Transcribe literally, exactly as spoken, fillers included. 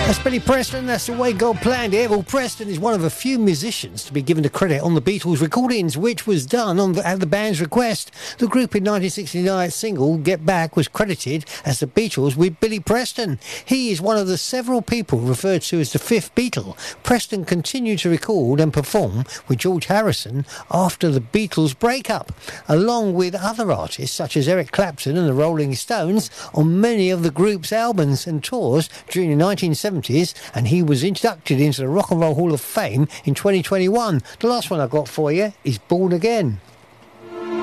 That's Billy Preston, that's the way God planned it. Well, Preston is one of a few musicians to be given the credit on the Beatles recordings, which was done on the, at the band's request. The group in nineteen sixty-nine's single, Get Back, was credited as the Beatles with Billy Preston. He is one of the several people referred to as the fifth Beatle. Preston continued to record and perform with George Harrison after the Beatles' breakup, along with other artists such as Eric Clapton and the Rolling Stones on many of the group's albums and tours during the nineteen seventies, and he was inducted into the Rock and Roll Hall of Fame in twenty twenty-one. The last one I've got for you is Born Again.